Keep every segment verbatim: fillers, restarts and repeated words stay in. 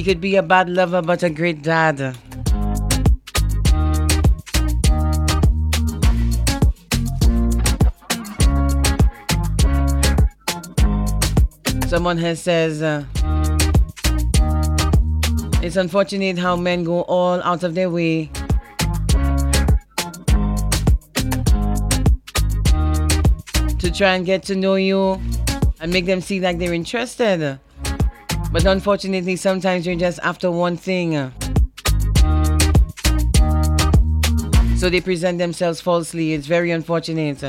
He could be a bad lover, but a great dad. Someone has says, uh, it's unfortunate how men go all out of their way to try and get to know you and make them seem like they're interested. But unfortunately, sometimes you're just after one thing. So they present themselves falsely. It's very unfortunate.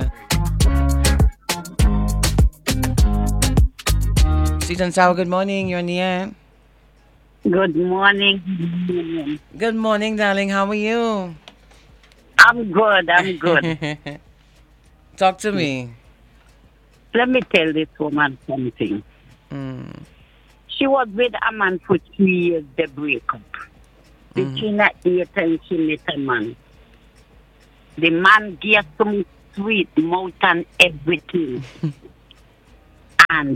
Sweet and sour, good morning. You're on the air. Good morning. Good morning, darling. How are you? I'm good. I'm good. Talk to me. Let me tell this woman something. Mm. She was with a man for three years, they break up. Mm. Between that eight and she met a man. The man gave some sweet mouth and everything. And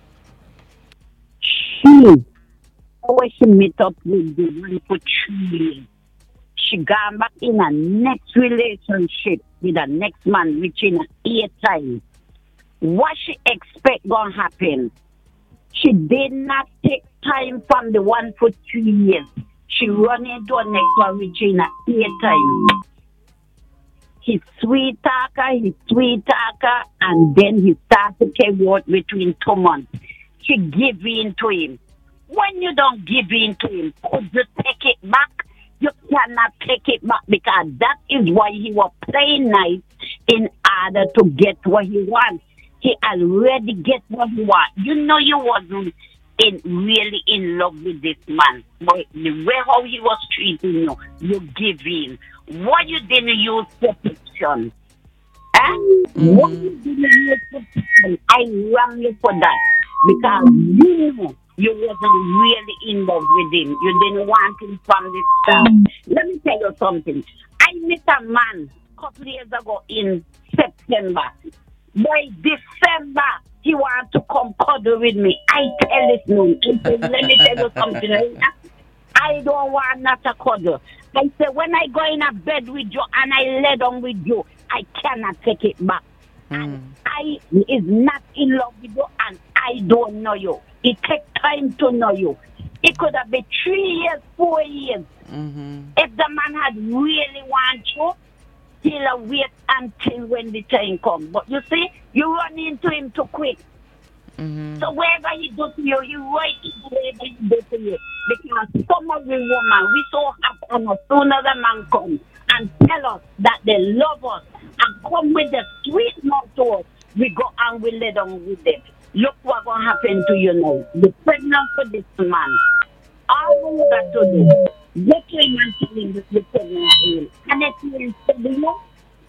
she, when she met up with the man for three years, she gone back in a next relationship with the next man, which in eight times. What she expect gonna happen? She did not take time from the one for three years. She run into a next one, which in eight times. He sweet talker, he sweet talker, and then he started to carry out between two months. She give in to him. When you don't give in to him, could you take it back? You cannot take it back because that is why he was playing nice in order to get what he wants. He already get what he wants. You know you wasn't in really in love with this man. But the way how he was treating you, you give in. What you didn't use protection. Eh? Mm-hmm. What you didn't use protection. I wrong you for that. Because you know you wasn't really in love with him. You didn't want him from the start. Let me tell you something. I met a man a couple years ago in September. By December, he want to come cuddle with me. I tell it no. I say, let me tell you something. I don't want not a cuddle. I say, when I go in a bed with you and I lay down with you, I cannot take it back. Mm. And I is not in love with you and I don't know you. It takes time to know you. It could have been three years, four years. Mm-hmm. If the man had really want you, he'll wait until when the time comes. But you see, you run into him too quick. Mm-hmm. So wherever he do to you, you right into wherever he do to you. Because some of the women, we so happy as soon as the man comes and tell us that they love us and come with the sweet mouth to us, we go and we lay down with them. Look what's going to happen to you now. You're pregnant for this man. All you got to do, get your man to him that you're pregnant for him. And if you instead of you,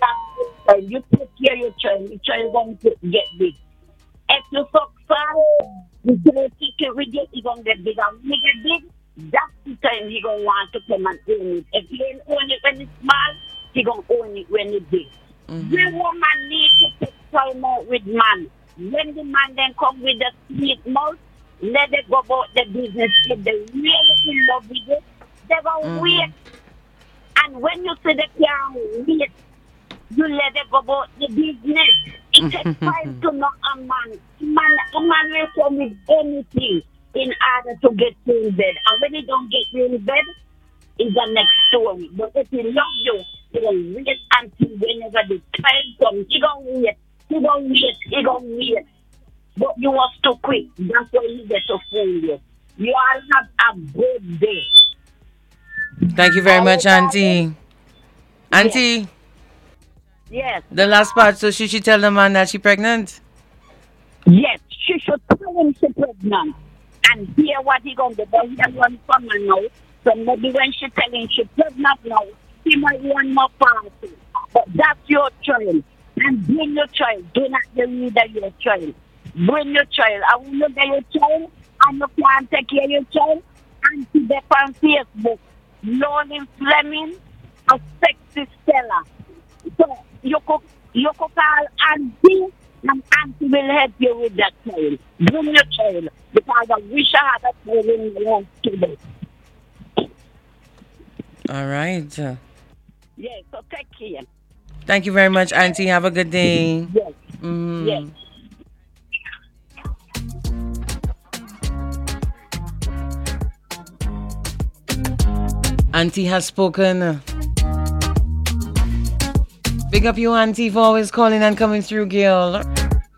that you take care of your child, your child is going to get big. If you suck fast, you don't take it with you, you're going to get big. And when you get big, that's the time you're going to want to come and own it. If you ain't own it when it's small, you're going to own it when it's big. Mm-hmm. The woman needs to take time out with man. When the man then come with the sweet mouth, let it go about the business. If they really in love with it, they will Mm-hmm. wait. And when you say they can't wait, you let it go about the business. It takes time to know a man. Man, a man will come with anything in order to get you in bed. And when he don't get you in bed, it's the next story. But if he love you, he will wait until whenever the time comes. He gonna wait. He gonna wait. He gonna wait. But you was too quick. That's why you get to fool you. You all have a good day. Thank you very All much, right, Auntie. Auntie, Yes. the last part, so she should tell the man that she pregnant? Yes. She should tell him she's pregnant. And hear what he gonna do. But he one from her now. So maybe when she tell him she's pregnant now, he might want more party. But that's your child. And bring your child. Do not delude your child. Bring your child. I will look at your child and you can't take care of your child. And see them on Facebook. Lauren Fleming, a sexy Stella. So you could, you could call Auntie And auntie will help you with that child. Bring your child. Because I wish I had a child in the house today. All right. Yes, so take care. Thank you very much, Auntie. Have a good day. Yes. Mm. Yes. Auntie has spoken. Big up you, Auntie, for always calling and coming through, girl.